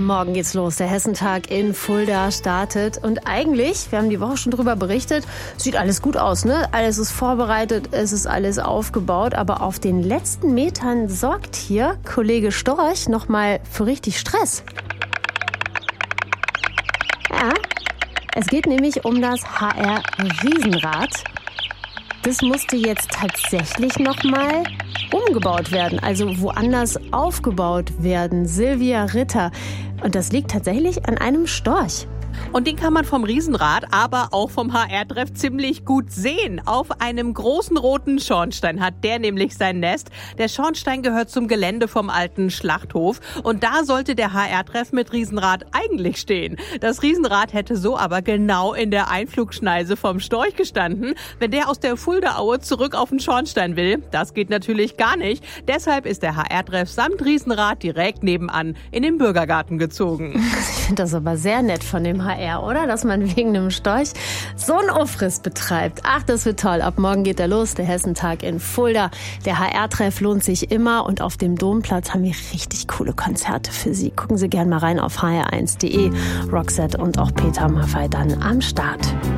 Morgen geht's los. Der Hessentag in Fulda startet. Und eigentlich, wir haben die Woche schon drüber berichtet, sieht alles gut aus, ne? Alles ist vorbereitet, es ist alles aufgebaut. Aber auf den letzten Metern sorgt hier Kollege Storch nochmal für richtig Stress. Ja, es geht nämlich um das HR-Riesenrad. Das musste jetzt tatsächlich nochmal umgebaut werden, also woanders aufgebaut werden. Silvia Ritter. Und das liegt tatsächlich an einem Storch. Und den kann man vom Riesenrad, aber auch vom HR-Treff ziemlich gut sehen. Auf einem großen roten Schornstein hat der nämlich sein Nest. Der Schornstein gehört zum Gelände vom alten Schlachthof. Und da sollte der HR-Treff mit Riesenrad eigentlich stehen. Das Riesenrad hätte so aber genau in der Einflugschneise vom Storch gestanden. Wenn der aus der Fuldaaue zurück auf den Schornstein will, das geht natürlich gar nicht. Deshalb ist der HR-Treff samt Riesenrad direkt nebenan in den Bürgergarten gezogen. Ich finde das aber sehr nett von dem HR, oder? Dass man wegen einem Storch so einen Aufriss betreibt. Ach, das wird toll. Ab morgen geht er los, der Hessentag in Fulda. Der HR-Treff lohnt sich immer und auf dem Domplatz haben wir richtig coole Konzerte für Sie. Gucken Sie gerne mal rein auf hr1.de. Roxette und auch Peter Maffay dann am Start.